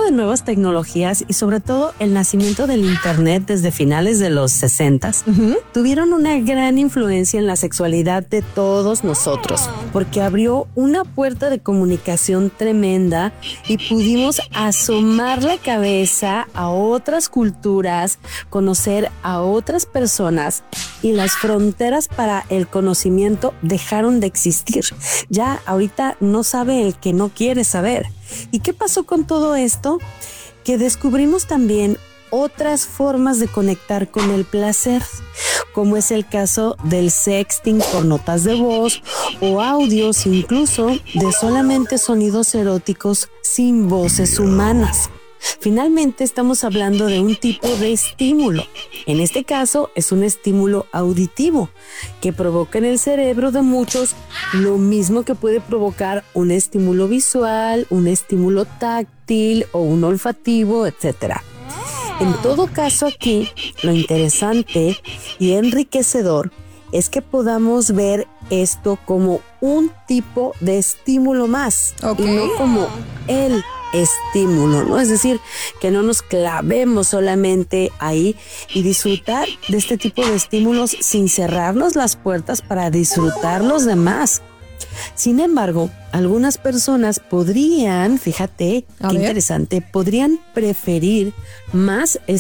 de nuevas tecnologías y sobre todo el nacimiento del Internet desde finales de los 60s tuvieron una gran influencia en la sexualidad de todos nosotros, porque abrió una puerta de comunicación tremenda y pudimos asomar la cabeza a otras culturas, conocer a otras personas, y las fronteras para el conocimiento dejaron de existir. Ya ahorita no sabe el que no quiere saber. ¿Y qué pasó con todo esto? Que descubrimos también otras formas de conectar con el placer, como es el caso del sexting por notas de voz o audios, incluso de solamente sonidos eróticos sin voces humanas. Finalmente estamos hablando de un tipo de estímulo. En este caso es un estímulo auditivo que provoca en el cerebro de muchos lo mismo que puede provocar un estímulo visual, un estímulo táctil o un olfativo, etcétera. En todo caso aquí, lo interesante y enriquecedor es que podamos ver esto como un tipo de estímulo más, y no como el estímulo, ¿no? Es decir, que no nos clavemos solamente ahí y disfrutar de este tipo de estímulos sin cerrarnos las puertas para disfrutar los demás. Sin embargo, algunas personas podrían, fíjate, qué interesante, podrían preferir más